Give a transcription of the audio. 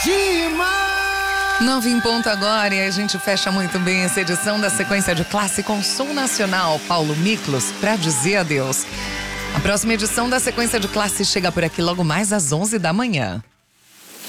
Demais! 9 em ponto agora e a gente fecha muito bem essa edição da sequência de classe com som nacional. Paulo Miklos, Pra Dizer Adeus. A próxima edição da sequência de classe chega por aqui logo mais às 11 da manhã.